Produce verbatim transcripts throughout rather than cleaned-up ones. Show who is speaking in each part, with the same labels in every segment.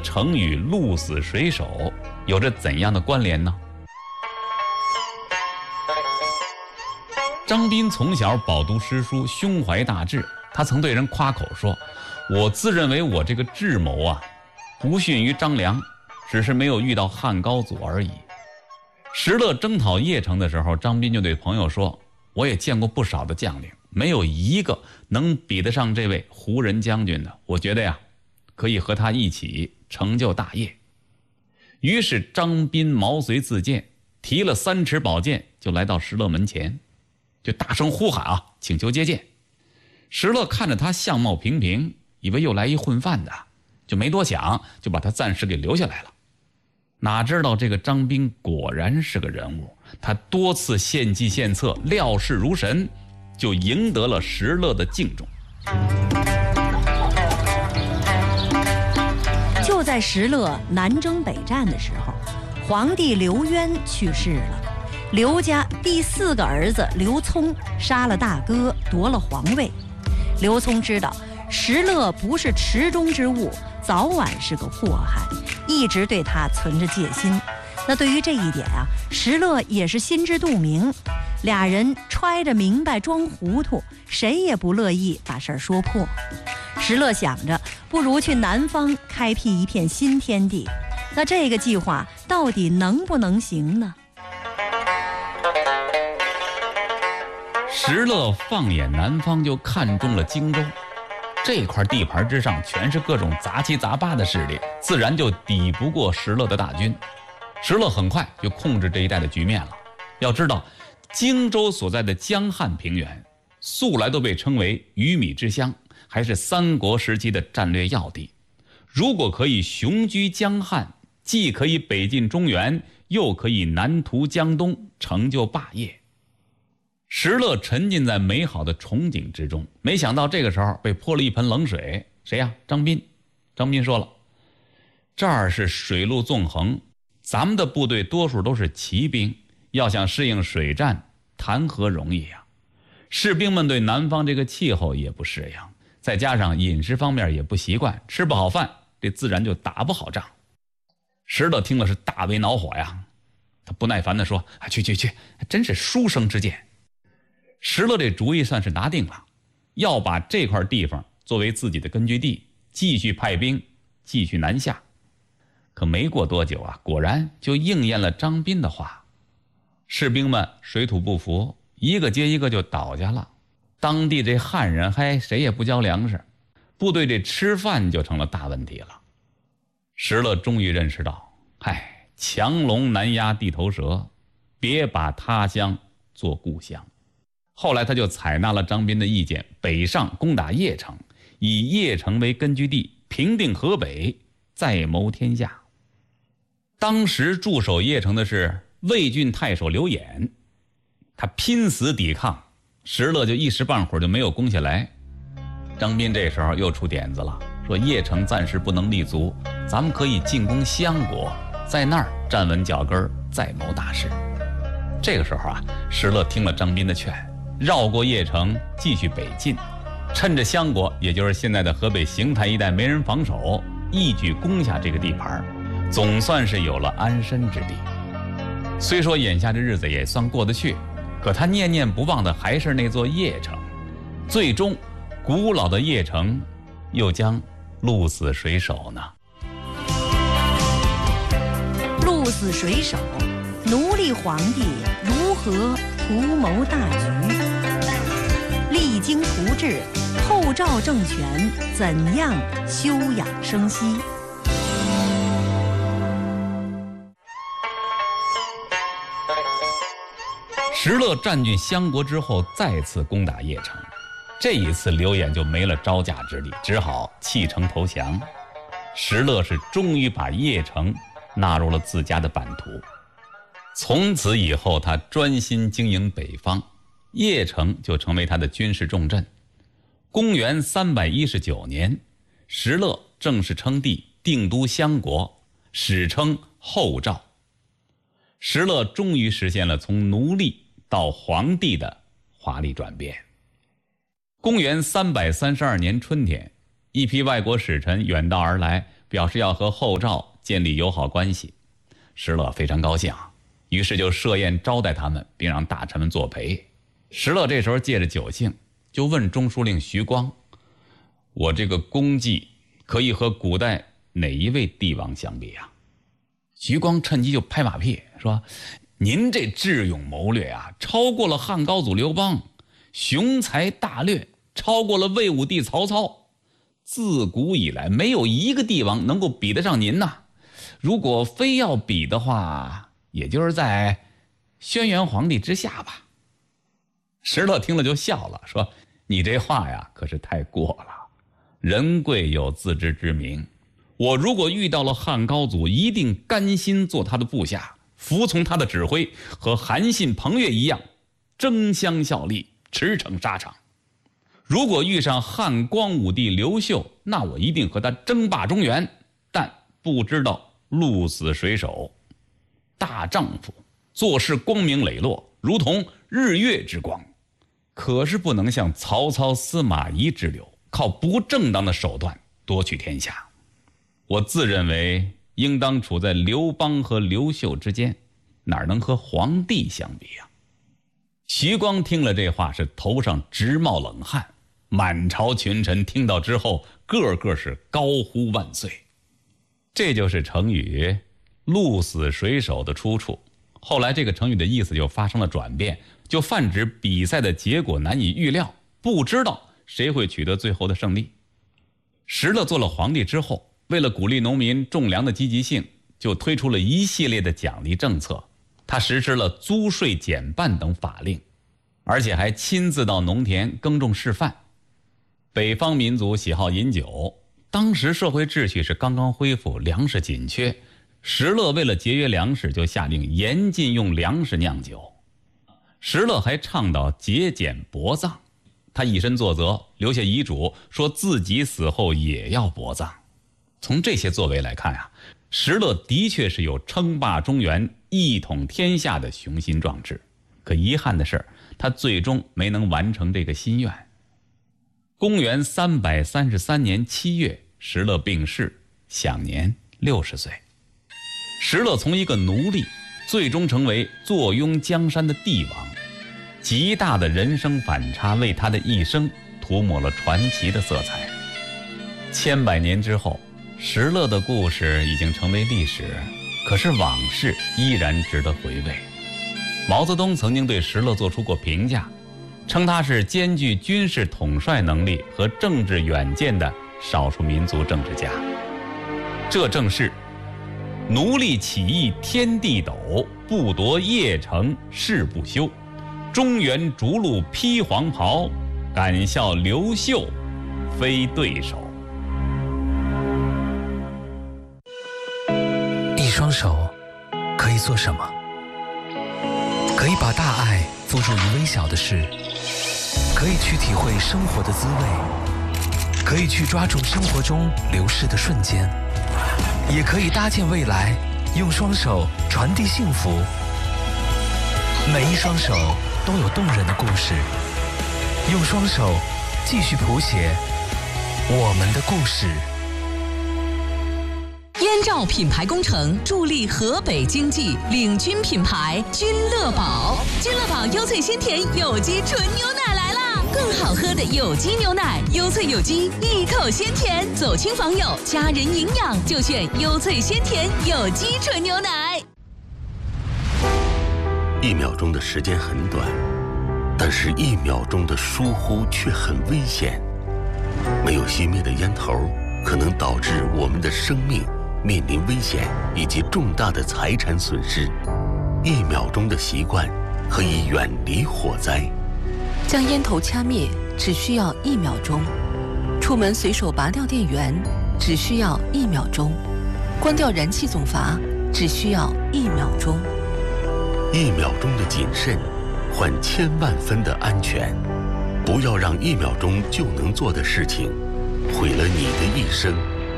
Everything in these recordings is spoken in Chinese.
Speaker 1: 成语鹿死谁手有着怎样的关联呢？张斌从小饱读诗书，胸怀大志，他曾对人夸口说，我自认为我这个智谋啊不逊于张良，只是没有遇到汉高祖而已。石勒征讨邺城的时候，张斌就对朋友说，我也见过不少的将领，没有一个能比得上这位胡人将军的，我觉得呀可以和他一起成就大业。于是张斌毛遂自荐，提了三尺宝剑就来到石勒门前，就大声呼喊啊，请求接见。石勒看着他相貌平平，以为又来一混饭的，就没多想，就把他暂时给留下来了。哪知道这个张斌果然是个人物，他多次献计献策，料事如神，就赢得了石勒的敬重。
Speaker 2: 就在石勒南征北战的时候，皇帝刘渊去世了。刘家第四个儿子刘聪杀了大哥，夺了皇位。刘聪知道石勒不是池中之物，早晚是个祸害，一直对他存着戒心。那对于这一点啊，石勒也是心知肚明。俩人揣着明白装糊涂，谁也不乐意把事儿说破。石勒想着，不如去南方开辟一片新天地。那这个计划到底能不能行呢？
Speaker 1: 石勒放眼南方，就看中了荆州。这块地盘之上全是各种杂七杂八的势力，自然就抵不过石勒的大军。石勒很快就控制这一带的局面了。要知道，荆州所在的江汉平原素来都被称为鱼米之乡，还是三国时期的战略要地。如果可以雄居江汉，既可以北进中原，又可以南图江东，成就霸业。石勒沉浸在美好的憧憬之中，没想到这个时候被泼了一盆冷水。谁呀？张斌。张斌说了，这儿是水陆纵横，咱们的部队多数都是骑兵，要想适应水战，谈何容易呀！士兵们对南方这个气候也不适应，再加上饮食方面也不习惯，吃不好饭，这自然就打不好仗。石勒听了是大为恼火呀，他不耐烦地说，啊，去去去，真是书生之见。石勒这主意算是拿定了，要把这块地方作为自己的根据地，继续派兵继续南下。可没过多久啊，果然就应验了张斌的话，士兵们水土不服，一个接一个就倒下了。当地这汉人还谁也不交粮食，部队这吃饭就成了大问题了。石勒终于认识到，唉，强龙难压地头蛇，别把他乡做故乡。后来他就采纳了张斌的意见，北上攻打邺城，以邺城为根据地，平定河北，再谋天下。当时驻守邺城的是魏郡太守刘演，他拼死抵抗，石勒就一时半会儿就没有攻下来。张斌这时候又出点子了，说邺城暂时不能立足，咱们可以进攻襄国，在那儿站稳脚跟，再谋大事。这个时候啊，石勒听了张斌的劝，绕过邺城继续北进，趁着襄国也就是现在的河北邢台一带没人防守，一举攻下这个地盘，总算是有了安身之地。虽说眼下这日子也算过得去，可他念念不忘的还是那座邺城。最终古老的邺城又将鹿死谁手呢？
Speaker 2: 鹿死谁手，奴隶皇帝如何图谋大局？励精图治，后赵政权怎样休养生息？
Speaker 1: 石勒占据襄国之后，再次攻打邺城。这一次刘演就没了招架之力，只好弃城投降。石勒是终于把邺城纳入了自家的版图。从此以后，他专心经营北方，邺城就成为他的军事重镇。公元三百一十九年，石勒正式称帝，定都襄国，史称后赵。石勒终于实现了从奴隶到皇帝的华丽转变。公元三百三十二年春天，一批外国使臣远道而来， 表示要和后赵建立友好关系。石勒非常高兴，于是就设宴招待他们，并让大臣们作陪。石勒这时候借着酒兴，就问中书令徐光：我这个功绩可以和古代哪一位帝王相比啊？徐光趁机就拍马屁说：您这智勇谋略啊，超过了汉高祖刘邦，雄才大略超过了魏武帝曹操，自古以来没有一个帝王能够比得上您呐。如果非要比的话，也就是在轩辕皇帝之下吧。石勒听了就笑了，说：你这话呀可是太过了，人贵有自知之明，我如果遇到了汉高祖，一定甘心做他的部下，服从他的指挥，和韩信彭越一样争相效力，驰骋沙场。如果遇上汉光武帝刘秀，那我一定和他争霸中原，但不知道鹿死谁手。大丈夫做事光明磊落，如同日月之光，可是不能像曹操司马懿之流，靠不正当的手段夺取天下。我自认为应当处在刘邦和刘秀之间，哪能和皇帝相比呀？徐光听了这话，是头上直冒冷汗，满朝群臣听到之后，个个是高呼万岁。这就是成语鹿死谁手的出处。后来这个成语的意思就发生了转变，就泛指比赛的结果难以预料，不知道谁会取得最后的胜利。石勒做了皇帝之后，为了鼓励农民种粮的积极性，就推出了一系列的奖励政策。他实施了租税减半等法令，而且还亲自到农田耕种示范。北方民族喜好饮酒，当时社会秩序是刚刚恢复，粮食紧缺，石勒为了节约粮食，就下令严禁用粮食酿酒。石勒还倡导节俭薄葬，他以身作则，留下遗嘱，说自己死后也要薄葬。从这些作为来看啊，石勒的确是有称霸中原、一统天下的雄心壮志。可遗憾的是，他最终没能完成这个心愿。公元三百三十三年七月，石勒病逝，享年六十岁。石勒从一个奴隶，最终成为坐拥江山的帝王，极大的人生反差为他的一生涂抹了传奇的色彩。千百年之后，石勒的故事已经成为历史，可是往事依然值得回味。毛泽东曾经对石勒做出过评价，称他是兼具军事统帅能力和政治远见的少数民族政治家。这正是奴隶起义天地斗，不夺邺城誓不休。中原逐鹿披黄袍，敢笑刘秀非对手。
Speaker 3: 一双手可以做什么？可以把大爱付诸于微小的事，可以去体会生活的滋味，可以去抓住生活中流逝的瞬间，也可以搭建未来，用双手传递幸福。每一双手都有动人的故事，用双手继续谱写我们的故事。
Speaker 4: 燕赵品牌工程助力河北经济，领军品牌君乐宝。君乐宝优萃鲜甜有机纯牛奶来啦！更好喝的有机牛奶，优萃有机，一口鲜甜，走亲访友，家人营养就选优萃鲜甜有机纯牛奶。
Speaker 5: 一秒钟的时间很短，但是一秒钟的疏忽却很危险。没有熄灭的烟头，可能导致我们的生命面临危险以及重大的财产损失。一秒钟的习惯可以远离火灾。
Speaker 6: 将烟头掐灭只需要一秒钟，出门随手拔掉电源只需要一秒钟，关掉燃气总阀只需要一秒钟。
Speaker 5: 一秒钟的谨慎，换千万分的安全。不要让一秒钟就能做的事情毁了你的一生。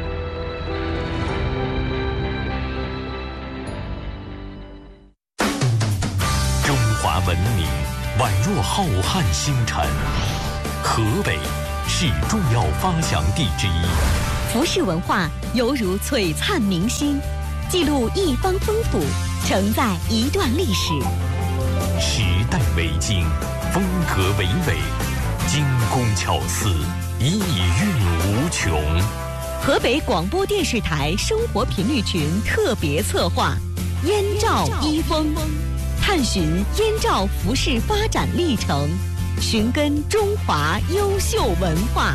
Speaker 7: 中华文明宛若浩瀚星辰，河北是重要发祥地之一。
Speaker 4: 服饰文化犹如璀璨明星，记录一方风土，承载一段历史。
Speaker 7: 时代为精，风格唯美，精工巧思，意蕴无穷。
Speaker 4: 河北广播电视台生活频率群特别策划《燕赵衣风》，探寻燕赵服饰发展历程，寻根中华优秀文化。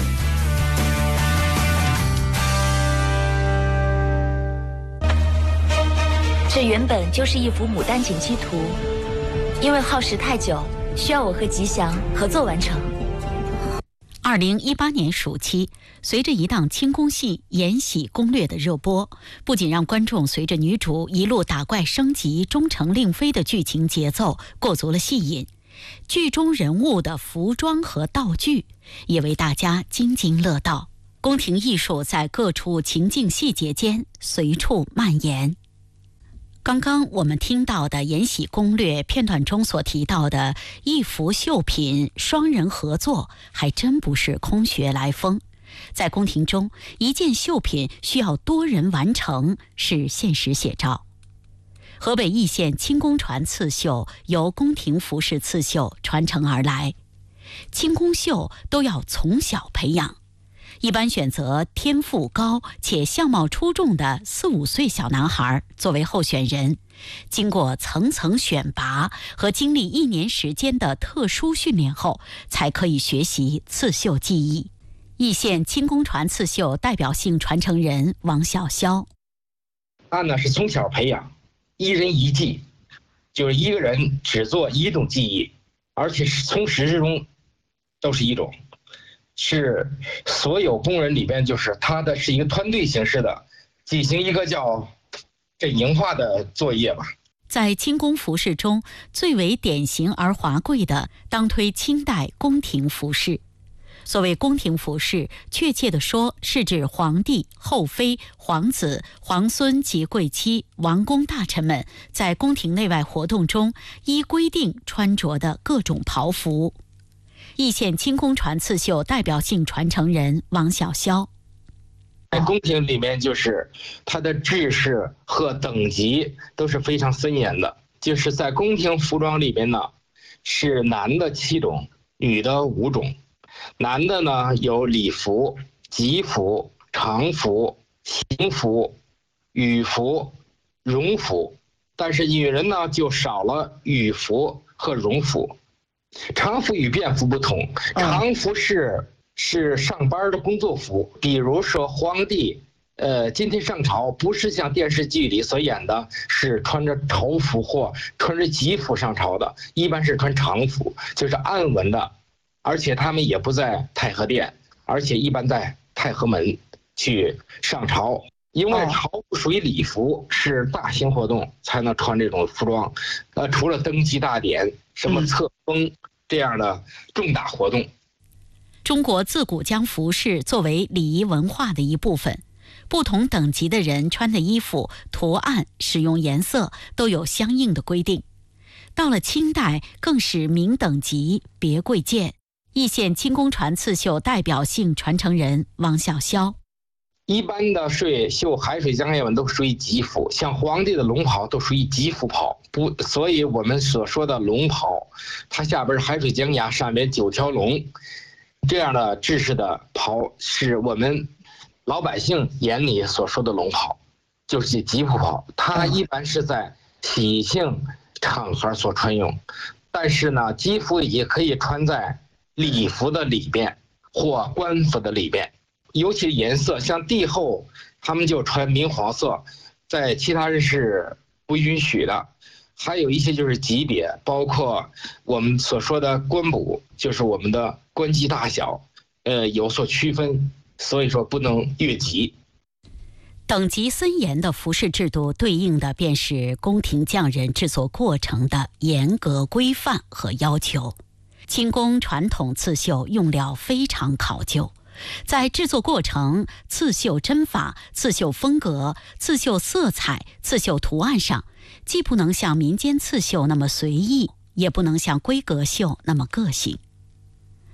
Speaker 8: 这原本就是一幅牡丹锦鸡图，因为耗时太久，需要我和吉祥合作完成。
Speaker 2: 二零一八年暑期，随着一档清宫戏《延禧攻略》的热播，不仅让观众随着女主一路打怪升级、终成令妃的剧情节奏过足了戏瘾，剧中人物的服装和道具也为大家津津乐道。宫廷艺术在各处情境细节间随处蔓延。刚刚我们听到的《延禧攻略》片段中所提到的一幅绣品双人合作，还真不是空穴来风。在宫廷中，一件绣品需要多人完成，是现实写照。河北易县清宫传刺绣由宫廷服饰刺绣传承而来，清宫绣都要从小培养，一般选择天赋高且相貌出众的四五岁小男孩作为候选人，经过层层选拔和经历一年时间的特殊训练后，才可以学习刺绣技艺。易县清宫传刺绣代表性传承人王小霄，
Speaker 9: 他呢是从小培养，一人一技，就是一个人只做一种技艺，而且是从始至终都是一种。是所有工人里边，就是他的是一个团队形式的进行一个叫阵营化的作业吧。
Speaker 2: 在清宫服饰中，最为典型而华贵的，当推清代宫廷服饰。所谓宫廷服饰，确切地说，是指皇帝、后妃、皇子、皇孙及贵戚、王公大臣们在宫廷内外活动中依规定穿着的各种袍服。易县清宫传刺绣代表性传承人王小霄，
Speaker 9: 在宫廷里面，就是它的制式和等级都是非常森严的。就是在宫廷服装里边呢，是男的七种，女的五种。男的呢有礼服、吉服、常服、行服、羽服、荣服，但是女人呢就少了羽服和荣服。常服与便服不同，常服是是上班的工作服，比如说皇帝，呃，今天上朝不是像电视剧里所演的，是穿着朝服或穿着吉服上朝的，一般是穿常服，就是暗纹的，而且他们也不在太和殿，而且一般在太和门去上朝。因为朝服属于礼服，是大型活动才能穿这种服装，呃，除了登基大典、什么册封这样的重大活动。
Speaker 2: 中国自古将服饰作为礼仪文化的一部分，不同等级的人穿的衣服、图案、使用颜色都有相应的规定。到了清代，更是明等级别贵贱。易县清宫传刺绣代表性传承人王小霄，
Speaker 9: 一般的水绣海水江烟纹都属于吉服，像皇帝的龙袍都属于吉服袍，不，所以我们所说的龙袍，它下边是海水江崖，上面九条龙，这样的制式的袍是我们老百姓眼里所说的龙袍，就是吉服袍。它一般是在喜庆场合所穿用，但是呢，吉服也可以穿在礼服的里边或官服的里边。尤其颜色，像帝后他们就穿明黄色，在其他人是不允许的。还有一些就是级别，包括我们所说的官补，就是我们的官级大小，呃，有所区分，所以说不能越级。
Speaker 2: 等级森严的服饰制度，对应的便是宫廷匠人制作过程的严格规范和要求。清宫传统刺绣用料非常考究，在制作过程、刺绣针法、刺绣风格、刺绣色彩、刺绣图案上，既不能像民间刺绣那么随意，也不能像规格绣那么个性。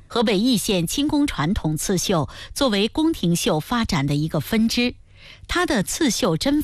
Speaker 10: 河北易县清宫传统刺绣作为宫廷绣发展的一个分支，它的刺绣针